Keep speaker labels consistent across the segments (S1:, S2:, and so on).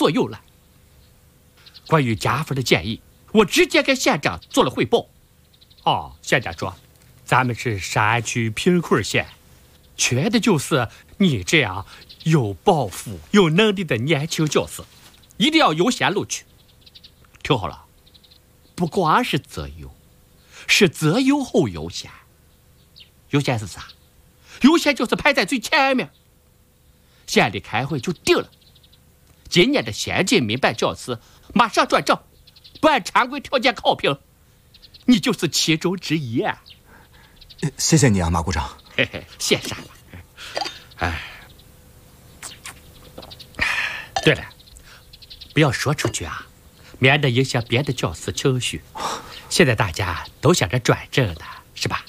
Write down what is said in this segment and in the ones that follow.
S1: 左右了。关于家父的建议，我直接给县长做了汇报。哦，县长说，咱们是山区贫困县，缺的就是你这样有抱负、有能力的年轻教师，一定要优先录取。听好了，不光是择优，是择优后优先。优先是啥？优先就是排在最前面。县里开会就定了，今年的先进民办教师马上转正，不按常规条件考评，你就是其中之一。
S2: 谢谢你啊，马股长。
S1: 嘿嘿，谢啥了？哎，对了，不要说出去啊，免得影响别的教师情绪。现在大家都想着转正呢，是吧？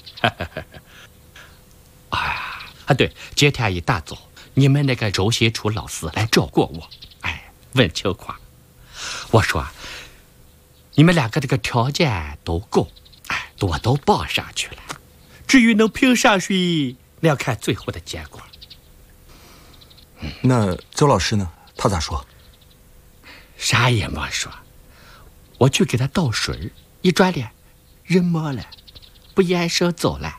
S1: 对，今天一大早，你们那个柔心处老师来找过我，问情况。我说，你们两个这个条件都够，我都报上去了。至于能评上谁，那要看最后的结果。
S2: 那周老师呢？他咋说？
S1: 啥也没说。我去给他倒水，一转脸，人没了，不言声走了。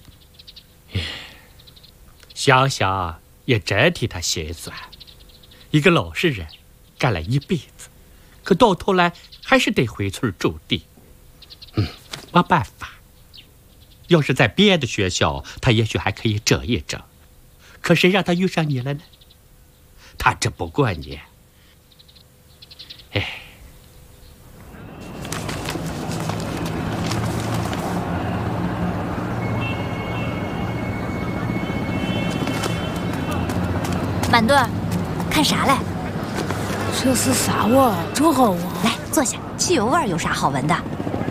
S1: 想想也真替他心酸。一个老实人，干了一辈子，可到头来还是得回村种地。没办法。要是在别的学校，他也许还可以整一整。可谁让他遇上你了呢？他整不过你。
S3: 满顿，看啥嘞？
S4: 这是啥味儿？真好闻！
S3: 来，坐下。汽油味儿有啥好闻的？